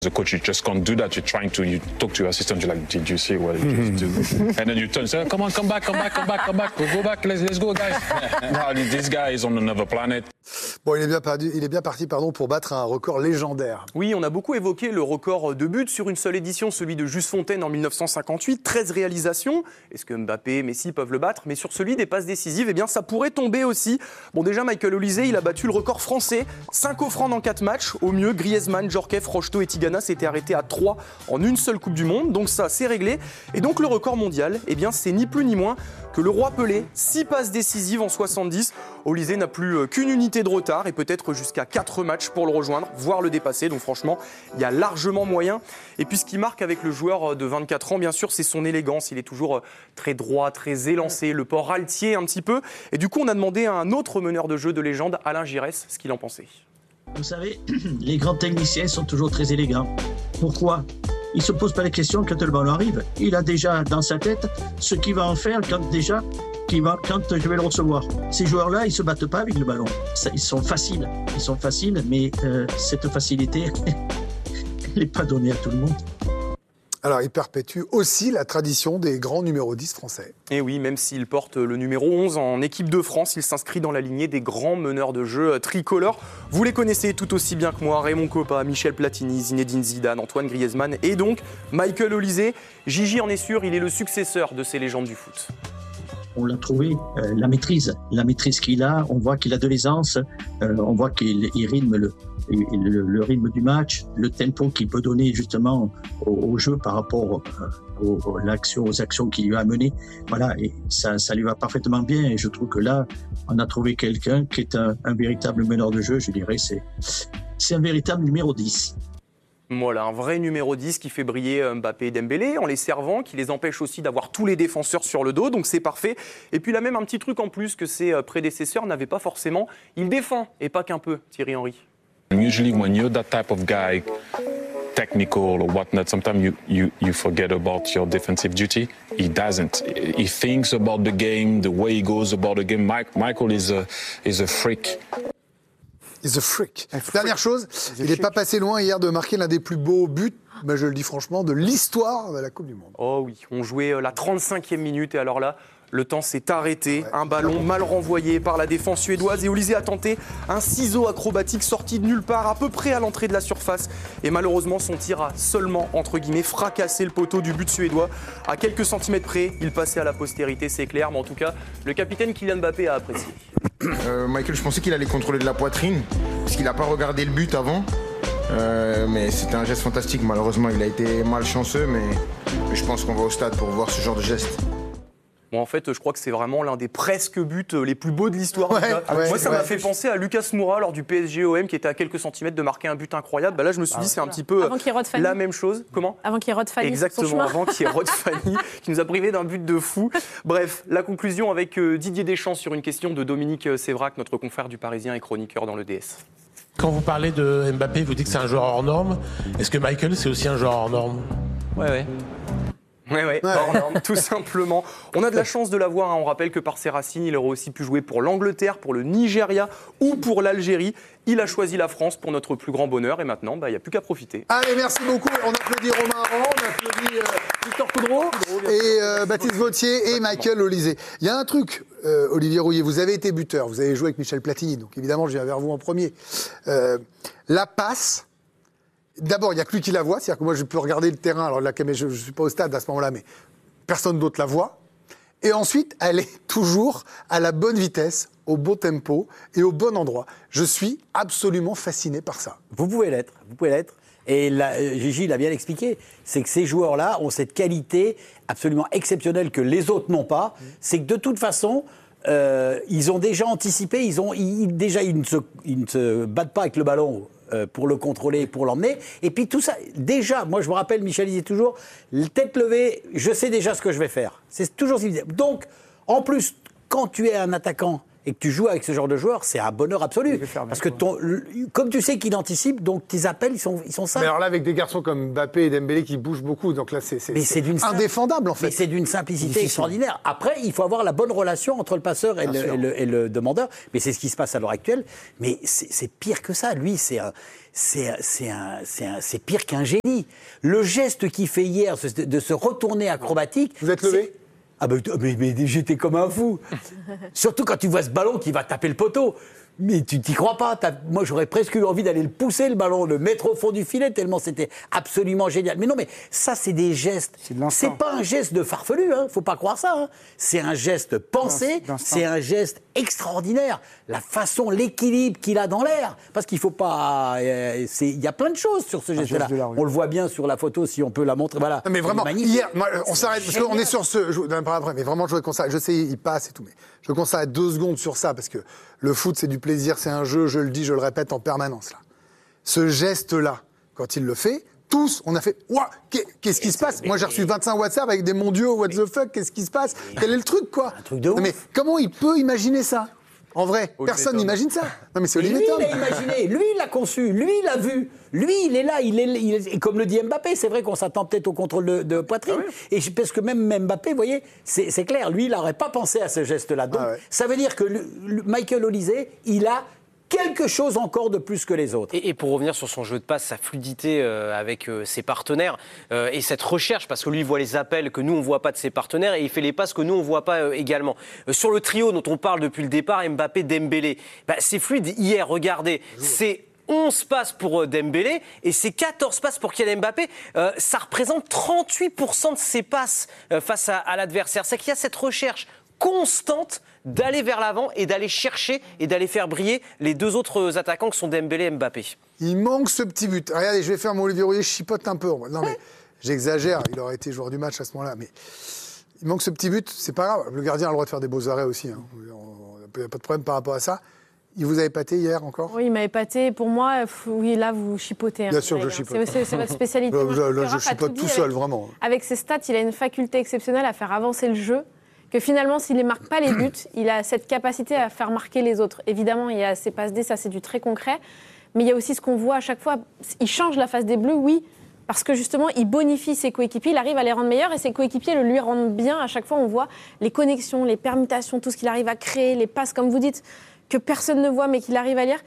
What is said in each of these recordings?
As a coach, you just can't do that. You talk to your assistant, you're like, did you see what he did? And then you turn and say, come on, come back, go back, let's go, guys. No, this guy is on another planet. Bon, il est bien parti pour battre un record légendaire. Oui, on a beaucoup évoqué le record de buts sur une seule édition, celui de Juste Fontaine en 1958, 13 réalisations. Est-ce que Mbappé et Messi peuvent le battre? Mais sur celui des passes décisives, eh bien, ça pourrait tomber aussi. Bon, déjà, Michael Olise, il a battu le record français. 5 offrandes en 4 matchs. Au mieux, Griezmann, Djorkaeff, Rocheteau et Tigana s'étaient arrêtés à 3 en une seule Coupe du Monde. Donc ça, c'est réglé. Et donc le record mondial, eh bien, c'est ni plus ni moins que le roi Pelé, 6 passes décisives en 70. Olise n'a plus qu'une unité de retard et peut-être jusqu'à 4 matchs pour le rejoindre, voire le dépasser. Donc franchement, il y a largement moyen. Et puis ce qui marque avec le joueur de 24 ans, bien sûr, c'est son élégance. Il est toujours très droit, très élancé, le port altier un petit peu. Et du coup, on a demandé à un autre meneur de jeu de légende, Alain Giresse, ce qu'il en pensait. Vous savez, les grands techniciens sont toujours très élégants. Pourquoi ? Il ne se pose pas les questions quand le ballon arrive. Il a déjà dans sa tête ce qu'il va en faire quand je vais le recevoir. Ces joueurs-là, ils ne se battent pas avec le ballon. Ils sont faciles, mais cette facilité, elle n'est pas donnée à tout le monde. Alors, il perpétue aussi la tradition des grands numéros 10 français. Et oui, même s'il porte le numéro 11 en équipe de France, il s'inscrit dans la lignée des grands meneurs de jeu tricolores. Vous les connaissez tout aussi bien que moi, Raymond Kopa, Michel Platini, Zinedine Zidane, Antoine Griezmann et donc Michael Olise. Gigi en est sûr, il est le successeur de ces légendes du foot. On l'a trouvé, la maîtrise qu'il a, on voit qu'il a de l'aisance, on voit qu'il rythme le rythme du match, le tempo qu'il peut donner justement au jeu par rapport aux actions qu'il lui a menées. Voilà, et ça lui va parfaitement bien. Et je trouve que là, on a trouvé quelqu'un qui est un véritable meneur de jeu, je dirais. C'est un véritable numéro 10. Voilà, un vrai numéro 10 qui fait briller Mbappé et Dembélé en les servant, qui les empêche aussi d'avoir tous les défenseurs sur le dos, donc c'est parfait. Et puis il a même un petit truc en plus que ses prédécesseurs n'avaient pas forcément. Il défend, et pas qu'un peu, Thierry Henry. Usually when you're that type of guy, technical or whatnot, sometimes you forget about your defensive duty. He doesn't. He thinks about the game, the way he goes about the game. Michael is a freak. He's a freak. Dernière chose, il n'est pas passé loin hier de marquer l'un des plus beaux buts, mais je le dis franchement, de l'histoire de la Coupe du Monde. Oh oui, on jouait la 35e minute et alors là, le temps s'est arrêté. Ouais, un ballon mal renvoyé par la défense suédoise et Olise a tenté un ciseau acrobatique sorti de nulle part, à peu près à l'entrée de la surface. Et malheureusement, son tir a seulement, entre guillemets, fracassé le poteau du but suédois. À quelques centimètres près, il passait à la postérité, c'est clair. Mais en tout cas, le capitaine Kylian Mbappé a apprécié. Michael, je pensais qu'il allait contrôler de la poitrine, parce qu'il n'a pas regardé le but avant. Mais c'était un geste fantastique. Malheureusement, il a été malchanceux, mais je pense qu'on va au stade pour voir ce genre de geste. Bon, en fait, je crois que c'est vraiment l'un des presque buts les plus beaux de l'histoire. Moi, ça m'a fait penser à Lucas Moura lors du PSG-OM qui était à quelques centimètres de marquer un but incroyable. Bah là, je me suis dit, c'est un petit peu la même chose. Comment ? Avant qu'il rode Fanny. Exactement, avant qu'il rode Fanny, qui nous a privé d'un but de fou. Bref, la conclusion avec Didier Deschamps sur une question de Dominique Sévrac, notre confrère du Parisien et chroniqueur dans le DS. Quand vous parlez de Mbappé, vous dites que c'est un joueur hors norme. Est-ce que Michael, c'est aussi un joueur hors norme ? Ouais. Hors norme, tout simplement. On a de la chance de l'avoir. On rappelle que par ses racines, il aurait aussi pu jouer pour l'Angleterre, pour le Nigeria ou pour l'Algérie. Il a choisi la France pour notre plus grand bonheur et maintenant, il n'y a plus qu'à profiter. Allez, merci beaucoup. On applaudit Romain Aron, on applaudit Victor Coudreau et Baptiste Gauthier et Michael Olise. Il y a un truc, Olivier Rouillet, vous avez été buteur, vous avez joué avec Michel Platini, donc évidemment, je viens vers vous en premier. La passe... D'abord, il n'y a que lui qui la voit, c'est-à-dire que moi, je peux regarder le terrain, alors là, je ne suis pas au stade à ce moment-là, mais personne d'autre la voit. Et ensuite, elle est toujours à la bonne vitesse, au bon tempo et au bon endroit. Je suis absolument fasciné par ça. Vous pouvez l'être. Et Gigi l'a bien expliqué, c'est que ces joueurs-là ont cette qualité absolument exceptionnelle que les autres n'ont pas. C'est que de toute façon... ils ont déjà anticipé, ils ne se battent pas avec le ballon pour le contrôler, pour l'emmener. Et puis tout ça, déjà, moi je me rappelle, Michel disait toujours, tête levée, je sais déjà ce que je vais faire. C'est toujours évident. Donc, en plus, quand tu es un attaquant et que tu joues avec ce genre de joueur, c'est un bonheur absolu. Parce que comme tu sais qu'il anticipe, donc tes appels, ils sont simples. Mais alors là, avec des garçons comme Mbappé et Dembélé qui bougent beaucoup, donc là, c'est indéfendable, en fait. Mais c'est d'une simplicité extraordinaire. Après, il faut avoir la bonne relation entre le passeur et le demandeur. Mais c'est ce qui se passe à l'heure actuelle. Mais c'est pire que ça. Lui, c'est pire qu'un génie. Le geste qu'il fait hier, de se retourner acrobatique... Vous êtes levé ? Ah mais j'étais comme un fou. Surtout quand tu vois ce ballon qui va taper le poteau. Mais tu t'y crois pas. Moi, j'aurais presque eu envie d'aller le pousser, le ballon, le mettre au fond du filet, tellement c'était absolument génial. Mais non, mais ça, c'est des gestes. C'est pas un geste de farfelu, hein. Faut pas croire ça. Hein. C'est un geste pensé, c'est un geste extraordinaire. La façon, l'équilibre qu'il a dans l'air. Parce qu'il faut pas... Il y a plein de choses sur ce geste-là. Oui. On le voit bien sur la photo, si on peut la montrer. Voilà. Non, mais vraiment, hier, on s'arrête, parce qu'on est sur ce... Je ne pas après, mais vraiment, je voudrais qu'on s'arrête. Je sais, il passe et tout, mais je veux qu'on s'arrête 2 secondes sur ça, parce que le foot, c'est du plaisir, c'est un jeu, je le dis, je le répète en permanence, là. Ce geste-là, quand il le fait, tous, on a fait « Ouah, qu'est-ce qui se passe ?» Moi, j'ai reçu 25 WhatsApp avec des « Mon Dieu, what the fuck, qu'est-ce qui se passe ?» Quel est le truc, quoi? Un truc de ouf. Mais comment il peut imaginer ça? En vrai, personne n'imagine ça. Non, mais c'est Olivier Tom. Lui, il l'a imaginé, lui, il l'a conçu, lui, il l'a vu. Lui, il est là, et comme le dit Mbappé, c'est vrai qu'on s'attend peut-être au contrôle de poitrine. Ah oui. Et parce que même Mbappé, vous voyez, c'est clair, lui, il n'aurait pas pensé à ce geste-là. Donc, ça veut dire que Michael Olise, il a quelque chose encore de plus que les autres. Et pour revenir sur son jeu de passe, sa fluidité avec ses partenaires et cette recherche, parce que lui il voit les appels que nous on ne voit pas de ses partenaires et il fait les passes que nous on ne voit pas également. Sur le trio dont on parle depuis le départ, Mbappé, Dembélé, c'est fluide. Hier, regardez, c'est 11 passes pour Dembélé et c'est 14 passes pour Kylian Mbappé. Ça représente 38% de ses passes face à l'adversaire. C'est qu'il y a cette recherche constante d'aller vers l'avant et d'aller chercher et d'aller faire briller les 2 autres attaquants qui sont Dembélé et Mbappé. Il manque ce petit but. Regardez, je vais faire mon Olivier Rouillet, je chipote un peu. Non mais j'exagère, il aurait été joueur du match à ce moment-là. Mais il manque ce petit but, c'est pas grave. Le gardien a le droit de faire des beaux arrêts aussi. Hein. Il n'y a pas de problème par rapport à ça. Il vous a épaté hier encore? Oui, il m'a épaté. Pour moi, oui, là, vous chipotez. Bien sûr que je chipote. C'est votre spécialité. Là, je chipote tout seul, vraiment. Avec ses stats, il a une faculté exceptionnelle à faire avancer le jeu. Que finalement, s'il ne marque pas les buts, il a cette capacité à faire marquer les autres. Évidemment, il y a ses passes D, ça c'est du très concret. Mais il y a aussi ce qu'on voit à chaque fois. Il change la face des Bleus, oui, parce que justement, il bonifie ses coéquipiers, il arrive à les rendre meilleurs et ses coéquipiers le lui rendent bien. À chaque fois, on voit les connexions, les permutations, tout ce qu'il arrive à créer, les passes, comme vous dites, que personne ne voit mais qu'il arrive à lire.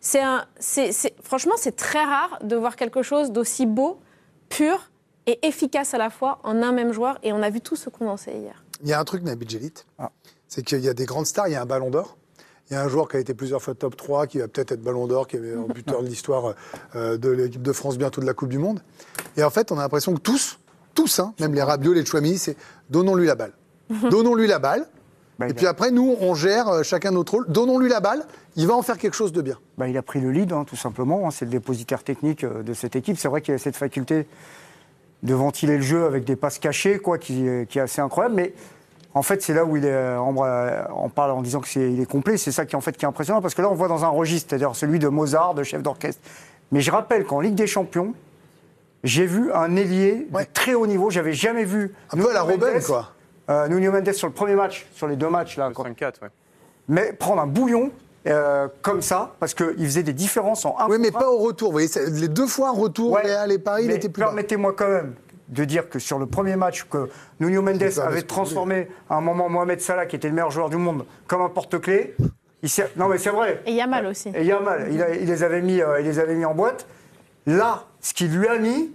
Franchement, c'est très rare de voir quelque chose d'aussi beau, pur et efficace à la fois en un même joueur. Et on a vu tout ce condensé hier. Il y a un truc, Nabil Djellit, c'est qu'il y a des grandes stars, il y a un ballon d'or. Il y a un joueur qui a été plusieurs fois top 3, qui va peut-être être ballon d'or, qui est un buteur de l'histoire de l'équipe de France, bientôt de la Coupe du Monde. Et en fait, on a l'impression que tous, même les Rabiot, les Chouamini, c'est donnons-lui la balle. Donnons-lui la balle. Et puis après, nous, on gère chacun notre rôle. Donnons-lui la balle, il va en faire quelque chose de bien. Il a pris le lead, tout simplement. C'est le dépositaire technique de cette équipe. C'est vrai qu'il y a cette faculté de ventiler le jeu avec des passes cachées, qui est assez incroyable. Mais en fait, c'est là où il est, on parle en disant qu'il est complet. C'est ça qui est impressionnant, parce que là, on voit dans un registre, c'est-à-dire celui de Mozart, de chef d'orchestre. Mais je rappelle qu'en Ligue des Champions, j'ai vu un ailier de très haut niveau. J'avais jamais vu un peu à la Robben, quoi. Nuno Mendes sur le premier match, sur les 2 matchs là. 5-4, ouais. Mais prendre un bouillon comme ça, parce qu'il faisait des différences en 1. Oui, mais pas au retour. Vous voyez, les 2 fois retour, Real et Paris, il était plus bas. Permettez-moi quand même de dire que sur le premier match, que Nuno Mendes avait transformé à un moment Mohamed Salah, qui était le meilleur joueur du monde, comme un porte-clés. Non, mais c'est vrai. Et Yamal aussi. Et Yamal, il les avait mis en boîte. Là, ce qu'il lui a mis,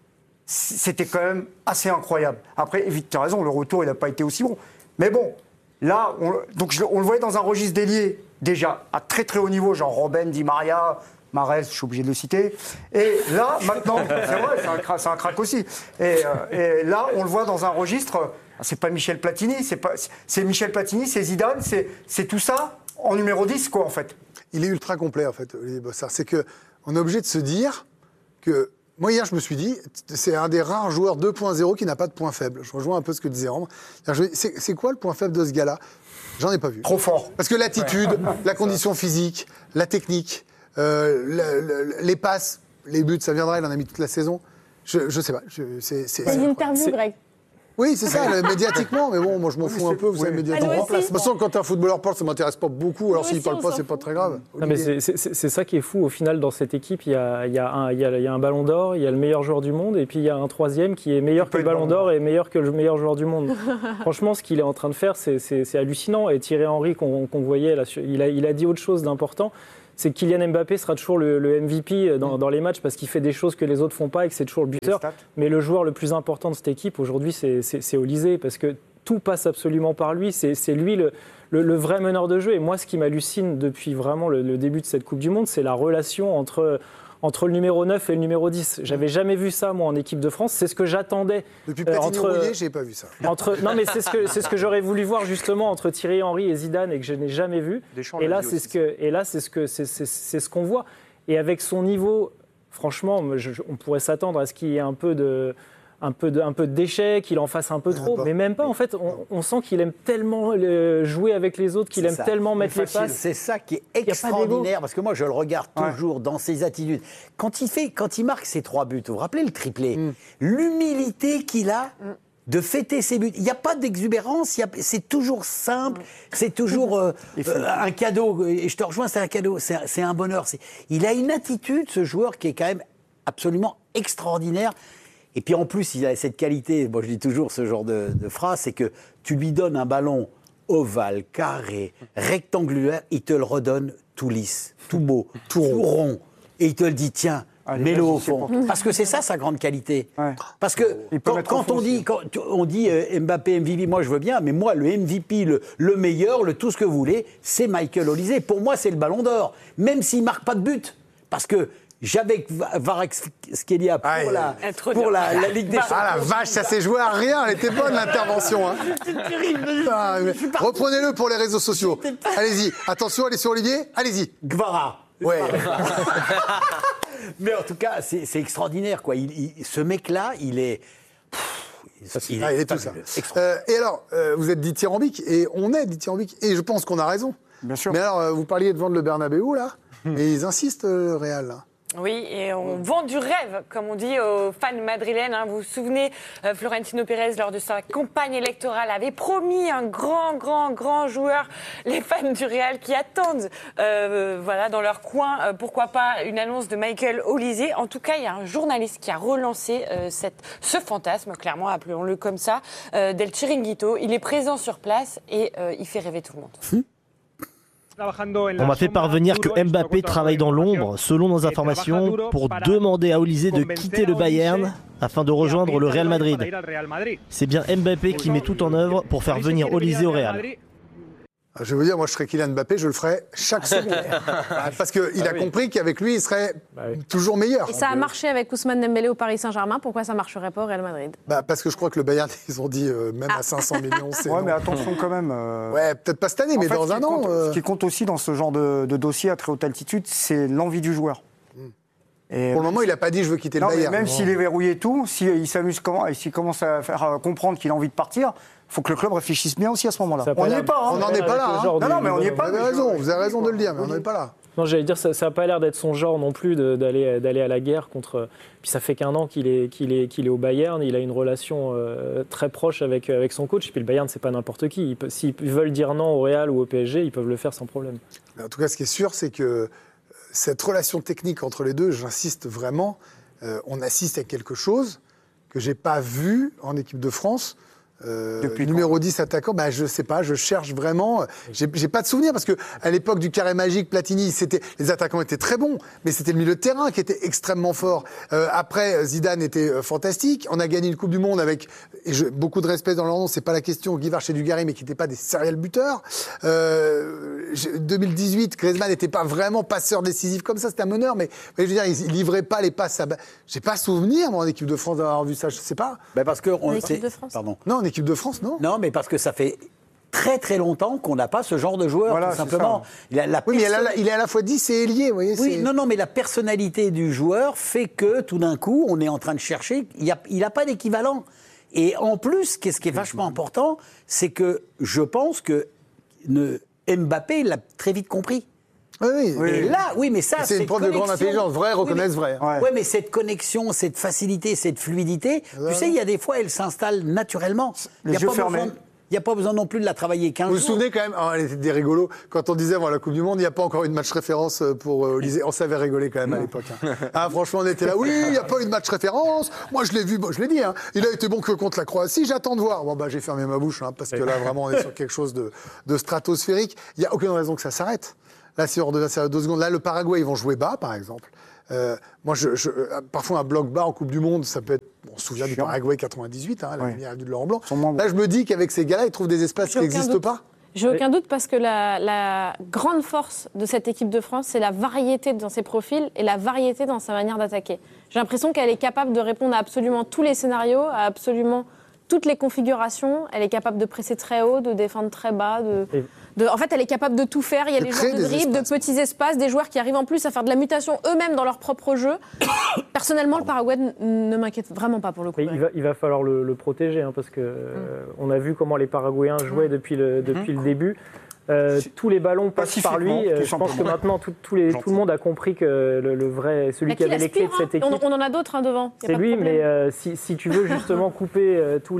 c'était quand même assez incroyable. Après, tu as raison, le retour, il n'a pas été aussi bon. Mais bon, là, on le voyait dans un registre d'ailier, déjà, à très très haut niveau, genre Robben, Di Maria, Mahrez, je suis obligé de le citer. Et là, maintenant, c'est vrai, c'est un crack aussi. Et là, on le voit dans un registre, c'est pas Michel Platini, c'est Michel Platini, c'est Zidane, c'est tout ça en numéro 10, quoi, en fait. Il est ultra complet, en fait, Olivier Bossard. C'est qu'on est obligé de se dire que... Moi, hier, je me suis dit, c'est un des rares joueurs 2.0 qui n'a pas de point faible. Je rejoins un peu ce que disait Ambre. C'est quoi le point faible de ce gars-là? J'en ai pas vu. Trop fort. Parce que l'attitude, la condition physique, la technique, les passes, les buts, ça viendra, il en a mis toute la saison. Je sais pas. C'est une interview, Greg. Oui, c'est ça, médiatiquement, mais bon, moi je m'en fous un peu, vous savez, médiatiquement. De toute façon, quand un footballeur parle, ça m'intéresse pas beaucoup, alors s'il parle pas, c'est pas très grave. Non, mais c'est ça qui est fou, au final, dans cette équipe, il y a un ballon d'or, il y a le meilleur joueur du monde, et puis il y a un troisième qui est meilleur que le ballon d'or et meilleur que le meilleur joueur du monde. Franchement, ce qu'il est en train de faire, c'est hallucinant, et Thierry Henry, qu'on voyait, là, il a dit autre chose d'important. C'est que Kylian Mbappé sera toujours le MVP dans les matchs parce qu'il fait des choses que les autres font pas et que c'est toujours le buteur. Mais le joueur le plus important de cette équipe aujourd'hui, c'est Olysée parce que tout passe absolument par lui. C'est lui le vrai meneur de jeu. Et moi, ce qui m'hallucine depuis vraiment le début de cette Coupe du Monde, c'est la relation entre le numéro 9 et le numéro 10. J'avais jamais vu ça, moi, en équipe de France. C'est ce que j'attendais. Depuis Platini-Rouillet, j'ai pas vu ça. Non, mais c'est ce que j'aurais voulu voir, justement, entre Thierry Henry et Zidane, et que je n'ai jamais vu. Et là, c'est ce qu'on voit. Et avec son niveau, franchement, on pourrait s'attendre à ce qu'il y ait un peu de déchets, qu'il en fasse un peu trop, mais même pas. En fait, on sent qu'il aime tellement jouer avec les autres, qu'il aime tellement mettre les passes. C'est ça qui est extraordinaire, parce que moi, je le regarde toujours dans ses attitudes. Quand il marque ses 3 buts, vous vous rappelez le triplé, l'humilité qu'il a de fêter ses buts. Il n'y a pas d'exubérance, c'est toujours simple, c'est toujours un cadeau. Et je te rejoins, c'est un cadeau, c'est un bonheur. Il a une attitude, ce joueur, qui est quand même absolument extraordinaire. Et puis en plus, il a cette qualité, moi je dis toujours ce genre de phrase, c'est que tu lui donnes un ballon ovale, carré, rectangulaire, il te le redonne tout lisse, tout beau, tout rond. Et il te le dit, tiens, mets-le au fond. Parce que c'est ça sa grande qualité. Ouais. Parce que quand on dit Mbappé MVP, moi je veux bien, mais moi le MVP, le meilleur, tout ce que vous voulez, c'est Michael Olysée. Pour moi, c'est le ballon d'or, même s'il ne marque pas de but. Parce que j'avais Kvaratskhelia pour la Ligue des Champions. Ah la vache, ça s'est joué à rien. Elle était bonne l'intervention. Hein. C'est terrible. Reprenez-le pour les réseaux sociaux. Allez-y. Attention, allez sur Olivier. Allez-y. Gvara. Ouais. Mais en tout cas, c'est extraordinaire, quoi. Ce mec-là, il est. Il est tout ça. Et alors, vous êtes dithyrambique, et on est dithyrambique, et je pense qu'on a raison. Bien sûr. Mais alors, vous parliez de vendre le Bernabéu, là, et ils insistent, le Real, là. Oui, et on vend du rêve, comme on dit aux fans madrilènes. Vous vous souvenez, Florentino Pérez, lors de sa campagne électorale, avait promis un grand joueur. Les fans du Real qui attendent dans leur coin, pourquoi pas une annonce de Michael Olysée. En tout cas, il y a un journaliste qui a relancé ce fantasme, clairement, appelons-le comme ça, del Chiringuito. Il est présent sur place et il fait rêver tout le monde. On m'a fait parvenir que Mbappé travaille dans l'ombre, selon nos informations, pour demander à Olysée de quitter le Bayern afin de rejoindre le Real Madrid. C'est bien Mbappé qui met tout en œuvre pour faire venir Olysée au Real. Je veux dire, moi je serais Kylian Mbappé, je le ferais chaque seconde. Parce qu'il a compris qu'avec lui, il serait toujours meilleur. Et ça a marché avec Ousmane Dembélé au Paris Saint-Germain, pourquoi ça ne marcherait pas au Real Madrid ? Parce que je crois que le Bayern, ils ont dit même à 500 millions, c'est mais attention quand même. Ouais, peut-être pas cette année, mais dans un an. Ce qui compte aussi dans ce genre de dossier à très haute altitude, c'est l'envie du joueur. Et pour le moment, il n'a pas dit je veux quitter le Bayern. Même s'il est verrouillé et tout, s'il s'amuse et s'il commence à faire comprendre qu'il a envie de partir, il faut que le club réfléchisse bien aussi à ce moment-là. On n'y est pas. On n'en est pas là. Non, mais on n'y est pas. Vous avez raison de le dire, mais on n'en est pas là. Non, j'allais dire, ça n'a pas l'air d'être son genre non plus d'aller à la guerre contre. Puis ça fait qu'1 an qu'il est au Bayern. Il a une relation très proche avec son coach. Et puis le Bayern, c'est pas n'importe qui. S'ils veulent dire non au Real ou au PSG, ils peuvent le faire sans problème. En tout cas, ce qui est sûr, c'est que cette relation technique entre les deux, j'insiste vraiment, on assiste à quelque chose que j'ai pas vu en équipe de France. Depuis numéro 10 attaquant, je sais pas, je cherche vraiment. J'ai pas de souvenir parce que à l'époque du carré magique, Platini, les attaquants étaient très bons, mais c'était le milieu de terrain qui était extrêmement fort. Après, Zidane était fantastique. On a gagné une Coupe du Monde avec beaucoup de respect dans leur nom. C'est pas la question. Guy Varche et Dugarry, mais qui n'étaient pas des serial buteurs. 2018, Griezmann n'était pas vraiment passeur décisif comme ça. C'était un meneur, mais je veux dire, il livrait pas les passes. J'ai pas souvenir moi en équipe de France d'avoir vu ça. Je sais pas. Parce que en équipe de France. Pardon. Non, en équipe de France, non. Non, mais parce que ça fait très très longtemps qu'on n'a pas ce genre de joueur, tout simplement. Oui, mais il est à la fois 10 et ailier, vous voyez. Oui, non, mais la personnalité du joueur fait que tout d'un coup, on est en train de chercher. Il n'a pas d'équivalent. Et en plus, ce qui est vachement important, c'est que je pense que Mbappé l'a très vite compris. Oui, Et là, oui, mais ça, c'est une preuve de grande intelligence. Vrai reconnaissent vrai. Oui, mais cette connexion, cette facilité, cette fluidité, tu sais, il y a des fois, elle s'installe naturellement. Les yeux fermés. Il n'y a pas besoin non plus de la travailler 15 jours. Vous vous souvenez quand même, elle était des rigolos, quand on disait avant la Coupe du Monde, il n'y a pas encore eu de match référence pour Olysée. On savait rigoler quand même à l'époque. Franchement, on était là, oui, il n'y a pas eu de match référence. Moi, je l'ai vu, je l'ai dit, il a été bon que contre la Croatie, j'attends de voir. Bon, j'ai fermé ma bouche, parce que là, vraiment, on est sur quelque chose de stratosphérique. Il n'y a aucune raison que ça s'arrête. Là, si on redevient sérieux 2 secondes, là, le Paraguay, ils vont jouer bas, par exemple. Moi, parfois, un bloc bas en Coupe du Monde, ça peut être. On se souvient du Paraguay 98, la lumière du Laurent Blanc. Là, je me dis qu'avec ces gars-là, ils trouvent des espaces qui n'existent pas. J'ai aucun doute parce que la grande force de cette équipe de France, c'est la variété dans ses profils et la variété dans sa manière d'attaquer. J'ai l'impression qu'elle est capable de répondre à absolument tous les scénarios, à absolument toutes les configurations. Elle est capable de presser très haut, de défendre très bas. En fait, elle est capable de tout faire. Il y a des joueurs de dribble, de petits espaces, des joueurs qui arrivent en plus à faire de la mutation eux-mêmes dans leur propre jeu. Personnellement, le Paraguay ne m'inquiète vraiment pas pour le coup. Il va falloir le protéger, parce que on a vu comment les Paraguayens jouaient depuis le début. Tous les ballons passent par lui. Je pense que maintenant, tout le monde a compris que le vrai, celui qui avait les clés de cette équipe. On en a d'autres devant. C'est lui, mais si tu veux justement couper tous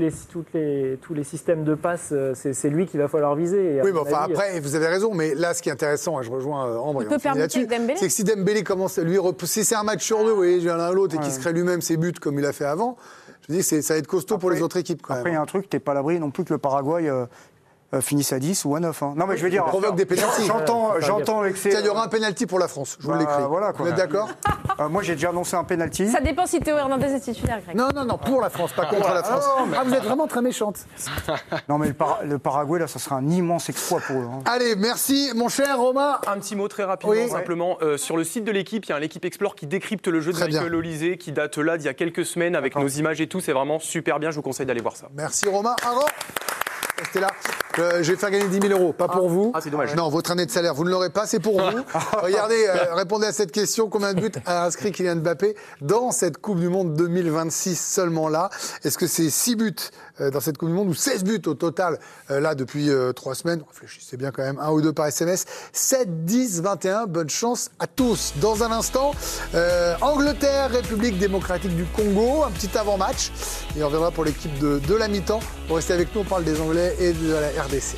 les systèmes de passe, c'est lui qu'il va falloir viser. Oui, mais après, vous avez raison, mais là, ce qui est intéressant, et je rejoins Ambre, là-dessus, c'est que si Dembélé commence à lui repousser, c'est un match sur 2, vous voyez, l'un à l'autre, et qu'il se crée lui-même ses buts comme il a fait avant, je dis que ça va être costaud pour les autres équipes. Après, il y a un truc, t'es pas à l'abri non plus que le Paraguay finissent à 10 ou à 9. Non, mais je veux dire. Provoque des pénaltys. J'entends l'excès. Il y aura un pénalty pour la France, je vous l'écris. Voilà, vous êtes d'accord? Moi, j'ai déjà annoncé un pénalty. Ça dépend si Théo Hernandez est titulaire, Greg. Non, pour la France, pas contre la France. Vous êtes vraiment très méchante. Non, mais le Paraguay, là, ça sera un immense exploit pour eux. Allez, merci, mon cher Romain. Un petit mot très rapidement, simplement. Sur le site de l'équipe, il y a un L'équipe Explore qui décrypte le jeu de Michael Olysée, qui date là d'il y a quelques semaines avec nos images et tout. C'est vraiment super bien. Je vous conseille d'aller voir ça. Merci, Romain. Restez là. Je vais faire gagner 10 000 euros, pas pour vous. C'est dommage. Non, votre année de salaire, vous ne l'aurez pas, c'est pour vous. Regardez, répondez à cette question. Combien de buts a inscrit Kylian Mbappé dans cette Coupe du Monde 2026 seulement là? Est-ce que c'est 6 buts dans cette Coupe du Monde ou 16 buts au total là depuis 3 semaines? Réfléchissez bien quand même, 1 ou 2 par SMS. 7, 10, 21, bonne chance à tous. Dans un instant, Angleterre, République démocratique du Congo, un petit avant-match. Et on reviendra pour l'équipe de la mi-temps. Pour rester avec nous, on parle des Anglais et de la RDC.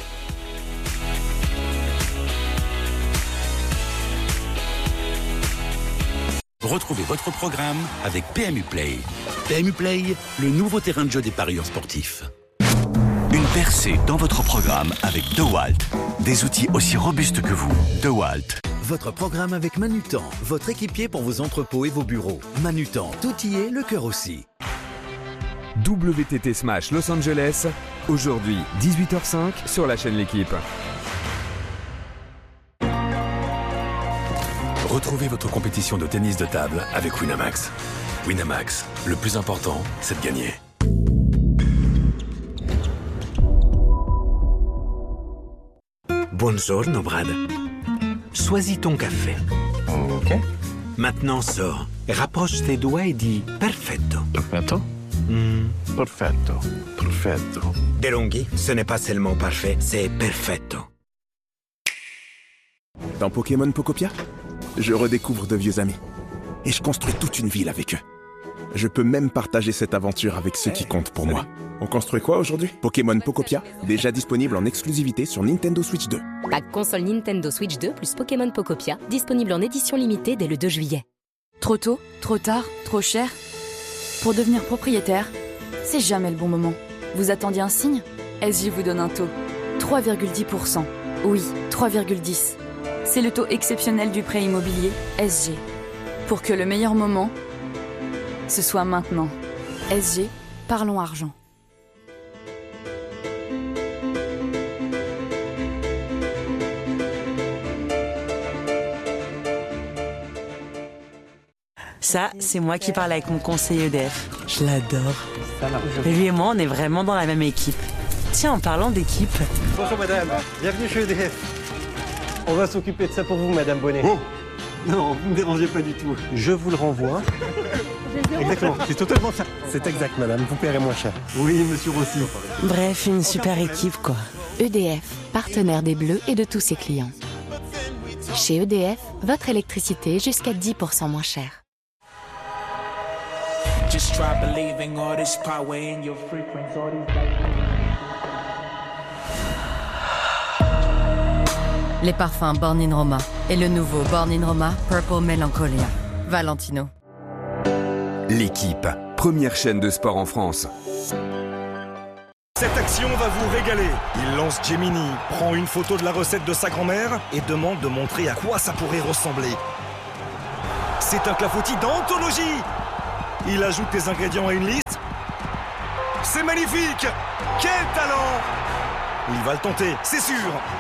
Retrouvez votre programme avec PMU Play. PMU Play, le nouveau terrain de jeu des parieurs sportifs. Une percée dans votre programme avec DeWalt. Des outils aussi robustes que vous. DeWalt. Votre programme avec Manutan, votre équipier pour vos entrepôts et vos bureaux. Manutan, tout y est, le cœur aussi. WTT Smash Los Angeles, aujourd'hui 18h05 sur la chaîne L'Équipe. Retrouvez votre compétition de tennis de table avec Winamax. Winamax, le plus important, c'est de gagner. Buongiorno, Brad. Choisis ton café. Ok. Maintenant sors, rapproche tes doigts et dis perfetto. Perfetto? Perfetto, perfetto. DeLonghi, ce n'est pas seulement parfait, c'est perfetto. Dans Pokémon Pokopia, je redécouvre de vieux amis. Et je construis toute une ville avec eux. Je peux même partager cette aventure avec ceux qui comptent pour moi. On construit quoi aujourd'hui? Pokémon Pokopia, déjà disponible en exclusivité sur Nintendo Switch 2. Pack console Nintendo Switch 2 plus Pokémon Pokopia, disponible en édition limitée dès le 2 juillet. Trop tôt, trop tard, trop cher? Pour devenir propriétaire, c'est jamais le bon moment. Vous attendiez un signe? SJ vous donne un taux. 3,10%. Oui, 3,10%. C'est le taux exceptionnel du prêt immobilier SG. Pour que le meilleur moment, ce soit maintenant. SG, parlons argent. Ça, c'est moi qui parle avec mon conseiller EDF. Je l'adore. Lui et moi, on est vraiment dans la même équipe. Tiens, en parlant d'équipe... Bonjour madame, bienvenue chez EDF. On va s'occuper de ça pour vous, madame Bonnet. Oh non, vous ne me dérangez pas du tout. Je vous le renvoie. Exactement, c'est totalement ça. C'est exact, madame, vous paierez moins cher. Oui, monsieur Rossi. Bref, une super équipe, quoi. EDF, partenaire des Bleus et de tous ses clients. Chez EDF, votre électricité jusqu'à 10% moins chère. Just try believing all this power in your frequency, all these Les parfums Born in Roma et le nouveau Born in Roma Purple Melancholia. Valentino. L'équipe, première chaîne de sport en France. Cette action va vous régaler. Il lance Gemini, prend une photo de la recette de sa grand-mère et demande de montrer à quoi ça pourrait ressembler. C'est un clafoutis d'anthologie. Il ajoute des ingrédients à une liste. C'est magnifique! Quel talent! Il va le tenter, c'est sûr.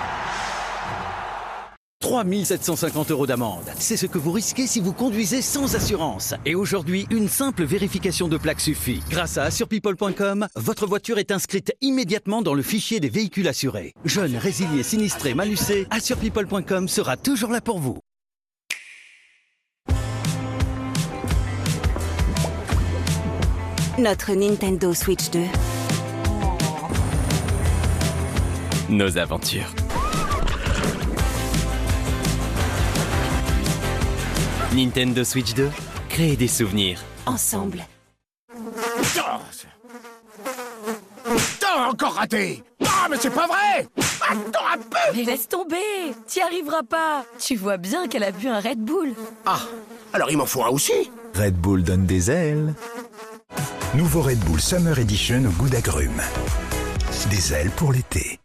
3 750 € d'amende. C'est ce que vous risquez si vous conduisez sans assurance. Et aujourd'hui, une simple vérification de plaque suffit. Grâce à assurepeople.com, votre voiture est inscrite immédiatement dans le fichier des véhicules assurés. Jeunes, résiliés, sinistrés, malucés, assurepeople.com sera toujours là pour vous. Notre Nintendo Switch 2. Nos aventures. Nintendo Switch 2, créer des souvenirs. Ensemble. Encore raté! Ah, mais c'est pas vrai! Attends un peu! Mais laisse tomber! T'y arriveras pas! Tu vois bien qu'elle a bu un Red Bull. Ah, alors il m'en faut un aussi! Red Bull donne des ailes. Nouveau Red Bull Summer Edition au goût d'agrumes. Des ailes pour l'été.